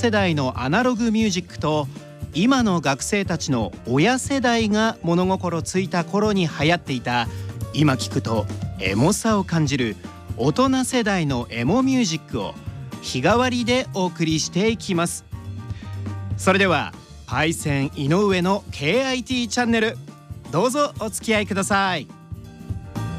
世代のアナログミュージックと今の学生たちの親世代が物心ついた頃に流行っていた、今聞くとエモさを感じる大人世代のエモミュージックを日替わりでお送りしていきます。それではパイセン井上の KIT チャンネル、どうぞお付き合いください。